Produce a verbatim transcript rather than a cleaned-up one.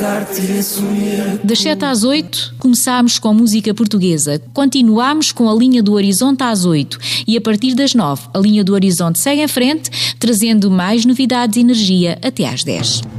Das sete às oito, começámos com música portuguesa. Continuámos com a linha do Horizonte às oito. E a partir das nove, a linha do Horizonte segue em frente, trazendo mais novidades e energia até às dez.